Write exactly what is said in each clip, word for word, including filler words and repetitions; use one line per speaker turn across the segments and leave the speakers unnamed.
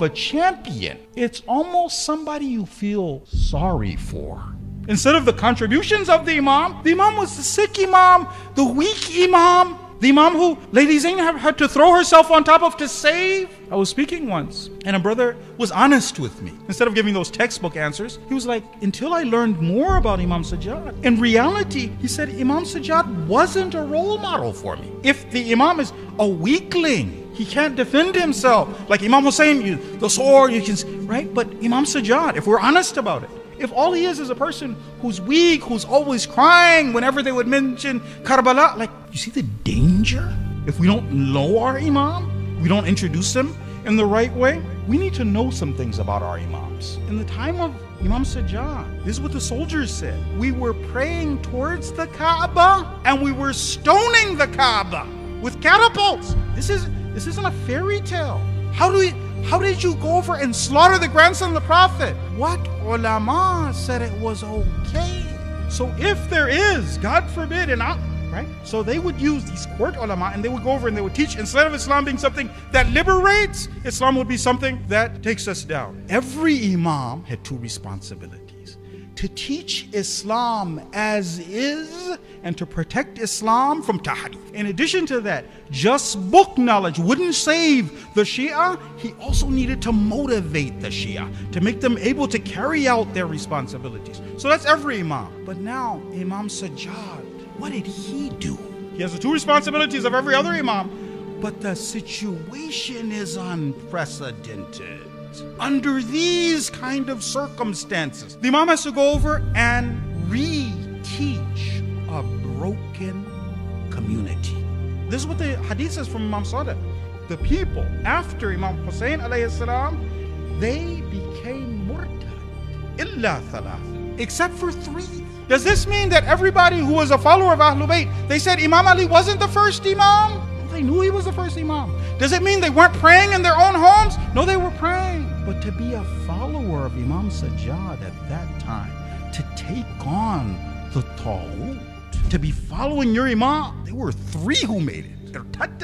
a champion. It's almost somebody you feel sorry for. Instead of the contributions of the Imam, the Imam was the sick Imam, the weak Imam, the Imam who Lady Zainab had to throw herself on top of to save. I was speaking once, and a brother was honest with me. Instead of giving those textbook answers, he was like, until I learned more about Imam Sajjad. In reality, he said, Imam Sajjad wasn't a role model for me. If the Imam is a weakling, he can't defend himself. Like Imam Hussein, you, the sword, you can, right? But Imam Sajjad, if we're honest about it, if all he is is a person who's weak, who's always crying whenever they would mention Karbala, like, you see the danger? If we don't know our Imam, we don't introduce him in the right way, we need to know some things about our Imams. In the time of Imam Sajjad, this is what the soldiers said. We were praying towards the Kaaba and we were stoning the Kaaba with catapults. This is this isn't a fairy tale. How do we How did you go over and slaughter the grandson of the Prophet? What ulama said it was okay. So if there is, God forbid, and I, right? So they would use these court ulama and they would go over and they would teach, instead of Islam being something that liberates, Islam would be something that takes us down. Every Imam had two responsibilities: to teach Islam as is and to protect Islam from tahrif. In addition to that, just book knowledge wouldn't save the Shia. He also needed to motivate the Shia to make them able to carry out their responsibilities. So that's every Imam. But now, Imam Sajjad, what did he do? He has the two responsibilities of every other Imam, but the situation is unprecedented. Under these kind of circumstances, the Imam has to go over and re-teach a broken community. This is what the hadith says from Imam Sadiq. The people after Imam Hussein alayhi salam, they became murtad, illa thalath, except for three. Does this mean that everybody who was a follower of Ahlul Bayt, they said Imam Ali wasn't the first Imam? They knew he was the first Imam. Does it mean they weren't praying in their own homes? No, they were praying. But to be a follower of Imam Sajjad at that time, to take on the Taghut, to be following your Imam, there were three who made it.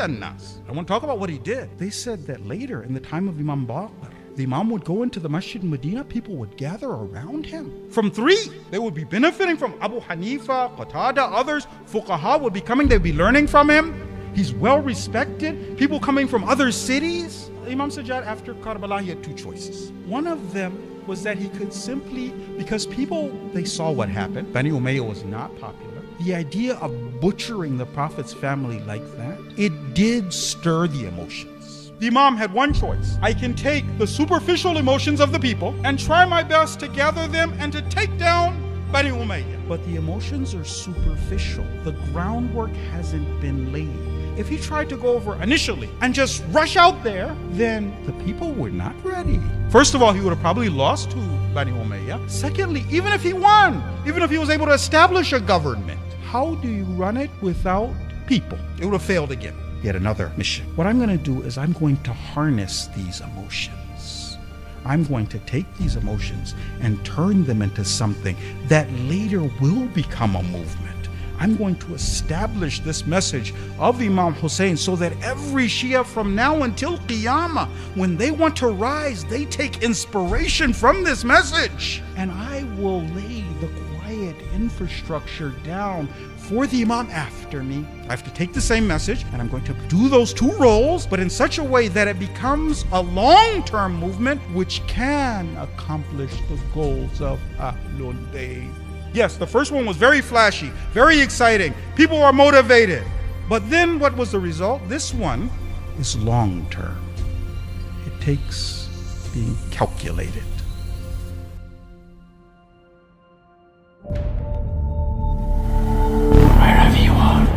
I want to talk about what he did. They said that later, in the time of Imam Baqir, the Imam would go into the Masjid in Medina, people would gather around him. From three, they would be benefiting from Abu Hanifa, Qatada, others. Fuqaha would be coming, they'd be learning from him. He's well respected. People coming from other cities. Imam Sajjad, after Karbala, he had two choices. One of them was that he could simply, because people, they saw what happened. Bani Umayyah was not popular. The idea of butchering the Prophet's family like that, it did stir the emotions. The Imam had one choice. I can take the superficial emotions of the people and try my best to gather them and to take down Bani Umayyah. But the emotions are superficial. The groundwork hasn't been laid. If he tried to go over initially and just rush out there, then the people were not ready. First of all, he would have probably lost to Bani Umayyah. Secondly, even if he won, even if he was able to establish a government, how do you run it without people? It would have failed again. He had another mission. What I'm going to do is I'm going to harness these emotions. I'm going to take these emotions and turn them into something that later will become a movement. I'm going to establish this message of Imam Hussein so that every Shia from now until Qiyamah, when they want to rise, they take inspiration from this message. And I will lay the quiet infrastructure down for the Imam after me. I have to take the same message and I'm going to do those two roles, but in such a way that it becomes a long-term movement which can accomplish the goals of Ahlul Bayt. Yes, the first one was very flashy, very exciting. People are motivated. But then what was the result? This one is long-term. It takes being calculated.